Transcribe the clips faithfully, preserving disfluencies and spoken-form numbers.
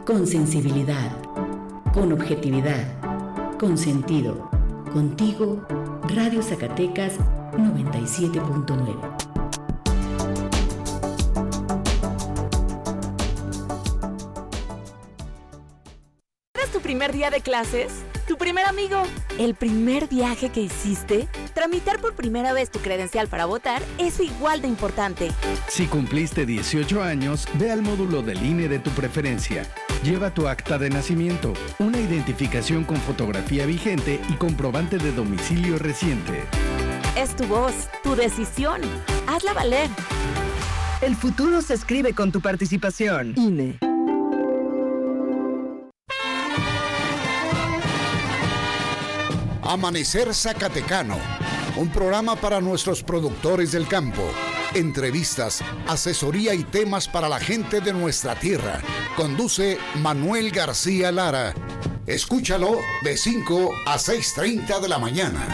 con sensibilidad, con objetividad, con sentido. Contigo, Radio Zacatecas noventa y siete punto nueve. ¿Tu primer día de clases? ¿Tu primer amigo? ¿El primer viaje que hiciste? Tramitar por primera vez tu credencial para votar es igual de importante. Si cumpliste dieciocho años, ve al módulo del I N E de tu preferencia. Lleva tu acta de nacimiento, una identificación con fotografía vigente y comprobante de domicilio reciente. Es tu voz, tu decisión. Hazla valer. El futuro se escribe con tu participación. I N E. Amanecer Zacatecano, un programa para nuestros productores del campo. Entrevistas, asesoría y temas para la gente de nuestra tierra. Conduce Manuel García Lara. Escúchalo de cinco a seis treinta de la mañana.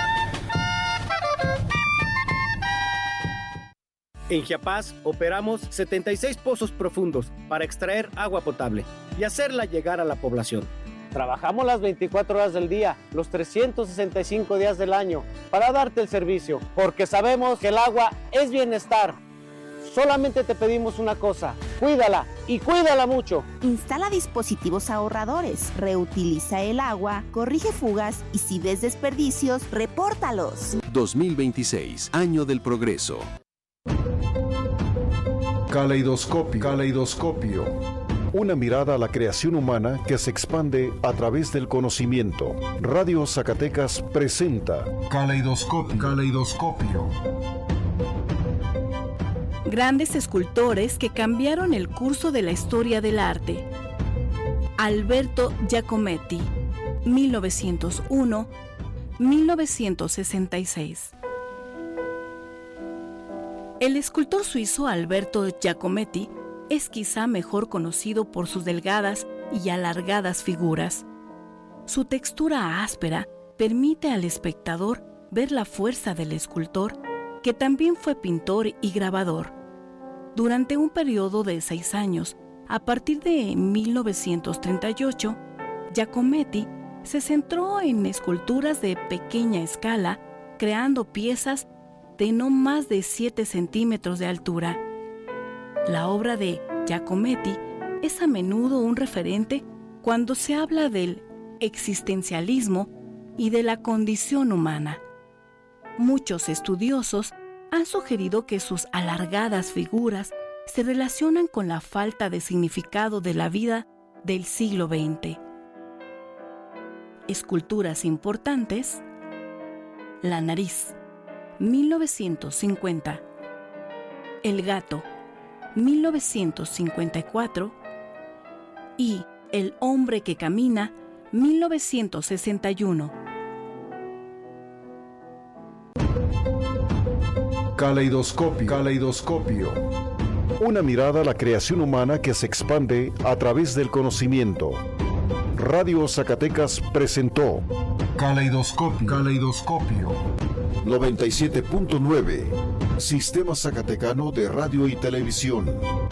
En Chiapas operamos setenta y seis pozos profundos para extraer agua potable y hacerla llegar a la población. Trabajamos las veinticuatro horas del día, los trescientos sesenta y cinco días del año, para darte el servicio, porque sabemos que el agua es bienestar. Solamente te pedimos una cosa, cuídala y cuídala mucho. Instala dispositivos ahorradores, reutiliza el agua, corrige fugas y si ves desperdicios, repórtalos. dos mil veintiséis, año del progreso. Caleidoscopio. Caleidoscopio. Una mirada a la creación humana que se expande a través del conocimiento. Radio Zacatecas presenta Caleidoscopio. Caleidoscopio. Grandes escultores que cambiaron el curso de la historia del arte. Alberto Giacometti, mil novecientos uno a mil novecientos sesenta y seis. El escultor suizo Alberto Giacometti es quizá mejor conocido por sus delgadas y alargadas figuras. Su textura áspera permite al espectador ver la fuerza del escultor, que también fue pintor y grabador. Durante un periodo de seis años, a partir de mil novecientos treinta y ocho, Giacometti se centró en esculturas de pequeña escala, creando piezas de no más de siete centímetros de altura. La obra de Giacometti es a menudo un referente cuando se habla del existencialismo y de la condición humana. Muchos estudiosos han sugerido que sus alargadas figuras se relacionan con la falta de significado de la vida del siglo veinte. Esculturas importantes: La nariz, mil novecientos cincuenta. El gato, mil novecientos cincuenta y cuatro, y El hombre que camina, mil novecientos sesenta y uno. Caleidoscopio. Caleidoscopio. Una mirada a la creación humana que se expande a través del conocimiento. Radio Zacatecas presentó Caleidoscopio. Caleidoscopio. noventa y siete punto nueve. Sistema Zacatecano de Radio y Televisión.